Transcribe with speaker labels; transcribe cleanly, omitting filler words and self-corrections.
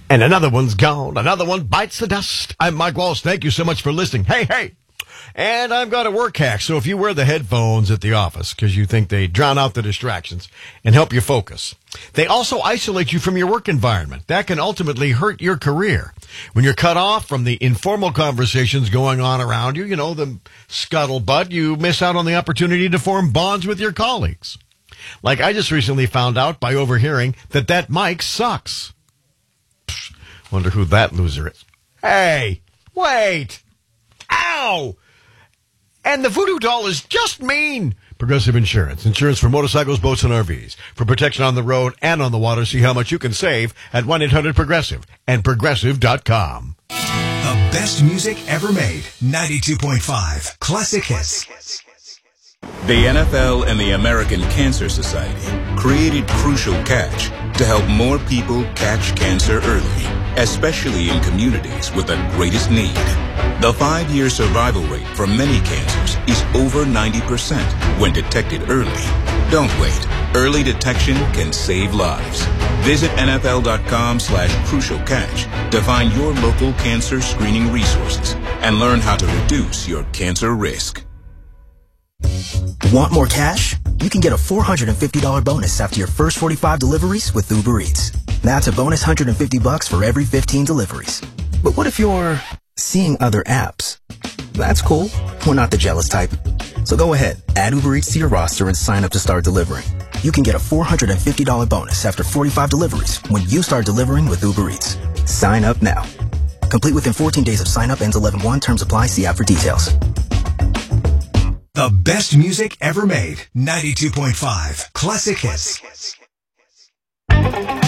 Speaker 1: And another one's gone. Another one bites the dust. I'm Mike Walsh. Thank you so much for listening. Hey. And I've got a work hack. So if you wear the headphones at the office because you think they drown out the distractions and help you focus, they also isolate you from your work environment. That can ultimately hurt your career. When you're cut off from the informal conversations going on around you, the scuttlebutt, you miss out on the opportunity to form bonds with your colleagues. Like I just recently found out by overhearing that mic sucks. Wonder who that loser is. Hey, wait. Ow! And the voodoo doll is just mean. Progressive Insurance. Insurance for motorcycles, boats, and RVs. For protection on the road and on the water, see how much you can save at 1-800-PROGRESSIVE and Progressive.com.
Speaker 2: The best music ever made. 92.5 Classic Hits.
Speaker 3: The NFL and the American Cancer Society created Crucial Catch to help more people catch cancer early, especially in communities with the greatest need. The 5-year survival rate for many cancers is over 90% when detected early. Don't wait. Early detection can save lives. Visit NFL.com/Crucial Catch to find your local cancer screening resources and learn how to reduce your cancer risk.
Speaker 4: Want more cash? You can get a $450 bonus after your first 45 deliveries with Uber Eats. That's a bonus $150 for every 15 deliveries. But what if you're seeing other apps? That's cool. We're not the jealous type. So go ahead, add Uber Eats to your roster and sign up to start delivering. You can get a $450 bonus after 45 deliveries when you start delivering with Uber Eats. Sign up now. Complete within 14 days of sign up. Ends 11/1. Terms apply. See app for details.
Speaker 2: The best music ever made. 92.5 Classic Hits.